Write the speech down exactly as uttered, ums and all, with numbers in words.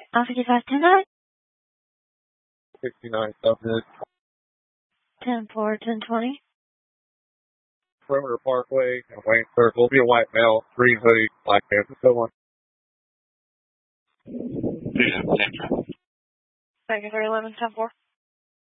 Uh, fifty-five ten nine. sixty-nine subject. ten four, ten twenty. Perimeter Parkway and Wayne Circle. Be a white male, green hoodie, black pants, and so on. Second three eleven, ten four.